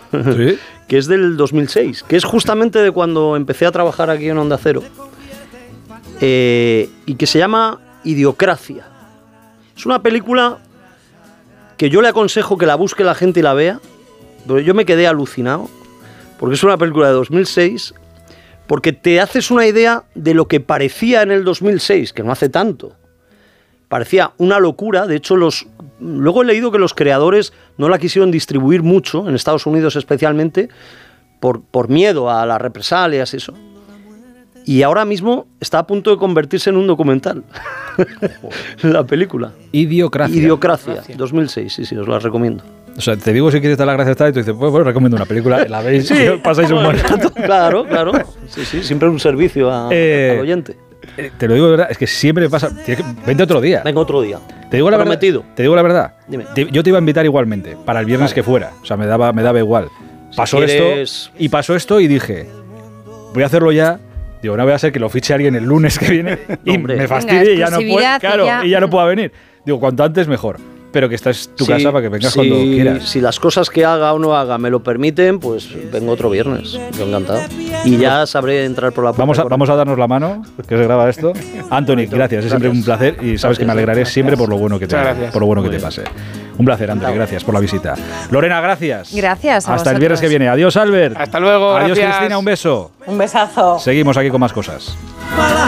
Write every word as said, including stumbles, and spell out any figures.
¿Sí? Que es del dos mil seis, que es justamente de cuando empecé a trabajar aquí en Onda Cero, eh, y que se llama Idiocracia. Es una película que yo le aconsejo que la busque la gente y la vea, pero yo me quedé alucinado, porque es una película de dos mil seis, porque te haces una idea de lo que parecía en el dos mil seis, que no hace tanto. Parecía una locura. De hecho, los luego he leído que los creadores no la quisieron distribuir mucho, en Estados Unidos especialmente, por, por miedo a las represalias y eso. Y ahora mismo está a punto de convertirse en un documental. La película. Idiocracia. Idiocracia, dos mil seis, sí, sí, os la recomiendo. O sea, te digo si quieres dar las gracias tal, y tú dices, pues bueno, recomiendo una película, la veis Sí, y os pasáis un buen rato. Claro, claro. Sí, sí, siempre un servicio a, Eh, al oyente. Eh, Te lo digo de verdad, es que siempre me pasa. Tienes que, vente otro día. Venga, otro día. Te digo la Prometido. verdad. Te digo la verdad. Dime. Te- yo te iba a invitar igualmente, para el viernes Vale. que fuera. O sea, me daba, me daba igual. Si Pasó quieres- esto y pasó esto y dije, voy a hacerlo ya. Digo, no voy a hacer que lo fiche alguien el lunes que viene y Hombre. me Venga, fastidie y ya no puede, exclusividad y claro, ya. y ya no pueda venir. Digo, cuanto antes mejor. Pero que esta es tu Sí, casa para que vengas sí, cuando quieras. Si las cosas que haga o no haga me lo permiten, pues vengo otro viernes. Yo encantado. Y ya sabré entrar por la puerta. Vamos a, por- vamos a darnos la mano, que se graba esto. Anthony, gracias, es siempre un placer y sabes que me alegraré siempre por lo bueno que te, Muchas gracias. por lo bueno que Muy te bien. pase. Un placer, Anthony, gracias por la visita. Lorena, gracias. Gracias a Hasta el viernes vosotros. que viene. Adiós, Albert. Hasta luego, Adiós, gracias. Cristina, un beso. Un besazo. Seguimos aquí con más cosas. Para